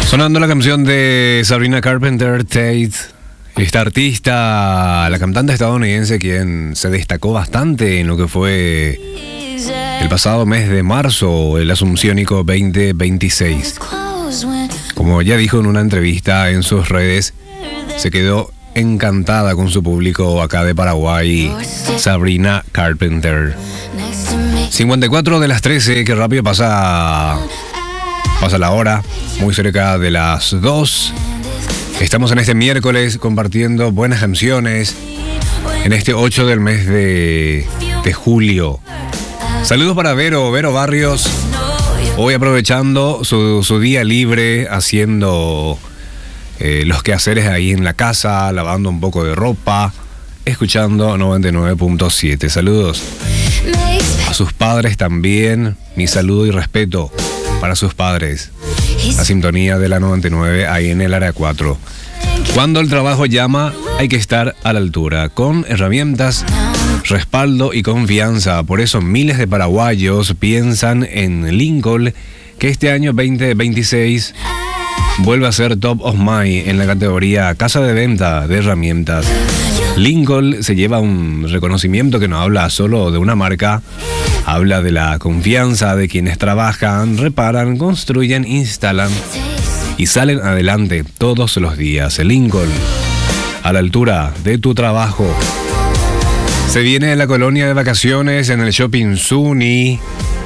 Sonando la canción de Sabrina Carpenter, Tate. Esta artista, la cantante estadounidense, quien se destacó bastante en lo que fue el pasado mes de marzo, el Asunciónico 2026. Como ya dijo en una entrevista en sus redes, se quedó encantada con su público acá de Paraguay, Sabrina Carpenter. 54 de las 13, que rápido pasa la hora, muy cerca de las 2. Estamos en este miércoles compartiendo buenas canciones en este 8 del mes de julio. Saludos para Vero Barrios, hoy aprovechando su día libre, haciendo los quehaceres ahí en la casa, lavando un poco de ropa, escuchando 99.7. Saludos a sus padres también, mi saludo y respeto para sus padres. La sintonía de la 99 ahí en el área 4. Cuando el trabajo llama, hay que estar a la altura, con herramientas, respaldo y confianza. Por eso miles de paraguayos piensan en Lincoln, que este año 2026 vuelve a ser Top of Mind en la categoría Casa de Venta de Herramientas. Lincoln se lleva un reconocimiento que no habla solo de una marca, habla de la confianza de quienes trabajan, reparan, construyen, instalan y salen adelante todos los días. Lincoln, a la altura de tu trabajo. Se viene la colonia de vacaciones en el Shopping Zuni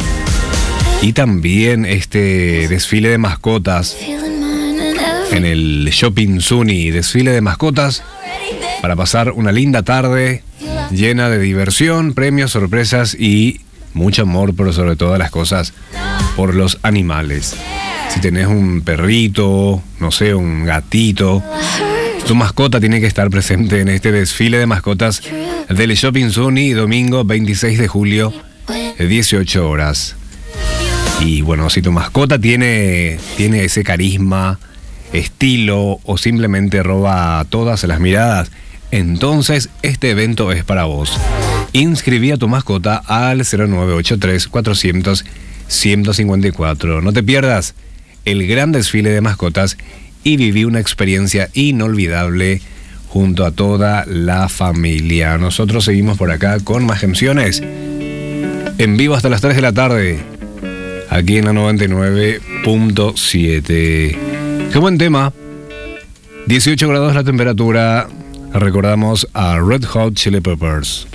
y también este desfile de mascotas en el Shopping Zuni, desfile de mascotas para pasar una linda tarde llena de diversión, premios, sorpresas y mucho amor, pero sobre todas las cosas por los animales. Si tenés un perrito, no sé, un gatito, tu mascota tiene que estar presente en este desfile de mascotas del Shopping Zuni, domingo 26 de julio, 18 horas. Y bueno, si tu mascota tiene ese carisma, estilo o simplemente roba todas las miradas, entonces este evento es para vos. Inscribí a tu mascota al 0983-400-154. No te pierdas el gran desfile de mascotas y viví una experiencia inolvidable junto a toda la familia. Nosotros seguimos por acá con más canciones en vivo hasta las 3 de la tarde aquí en la 99.7. Qué buen tema. 18 grados la temperatura. Recordamos a Red Hot Chili Peppers.